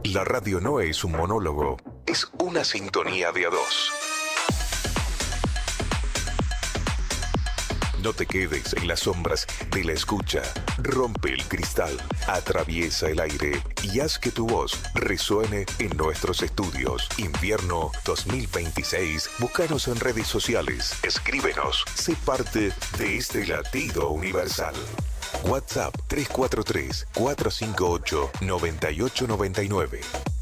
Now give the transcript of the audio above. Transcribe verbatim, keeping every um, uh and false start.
La radio no es un monólogo, es una sintonía de a dos. No te quedes en las sombras de la escucha. Rompe el cristal, atraviesa el aire y haz que tu voz resuene en nuestros estudios. Invierno dos mil veintiséis. Búscanos en redes sociales. Escríbenos. Sé parte de este latido universal. WhatsApp tres cuatro tres, cuatro cinco ocho, nueve ocho nueve nueve.